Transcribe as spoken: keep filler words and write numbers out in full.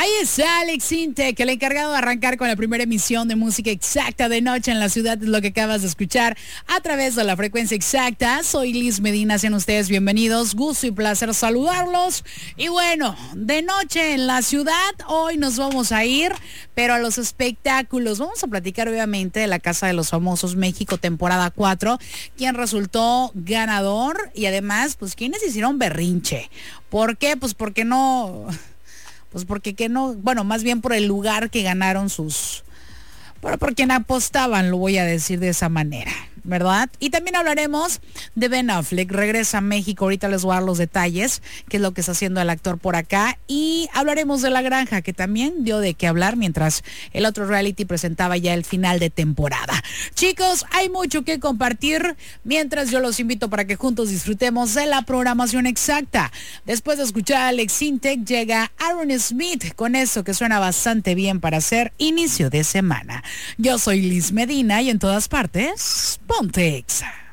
Ahí está Alex Intec, el encargado de arrancar con la primera emisión de música exacta de noche en la ciudad, es lo que acabas de escuchar a través de la frecuencia exacta. Soy Liz Medina, sean ustedes bienvenidos, gusto y placer saludarlos. Y bueno, de noche en la ciudad, hoy nos vamos a ir, pero a los espectáculos. Vamos a platicar obviamente de la Casa de los Famosos México temporada cuatro, quien resultó ganador y además, pues quienes hicieron berrinche. ¿Por qué? Pues porque no... Pues porque que no, bueno, más bien por el lugar que ganaron sus, bueno, por quien apostaban, lo voy a decir de esa manera, ¿verdad? Y también hablaremos de Ben Affleck, regresa a México, ahorita les voy a dar los detalles, qué es lo que está haciendo el actor por acá, y hablaremos de La Granja, que también dio de qué hablar mientras el otro reality presentaba ya el final de temporada. Chicos, hay mucho que compartir, mientras yo los invito para que juntos disfrutemos de la programación exacta. Después de escuchar a Alex Intec, llega Aaron Smith con eso que suena bastante bien para hacer inicio de semana. Yo soy Liz Medina y en todas partes, ponte Exa.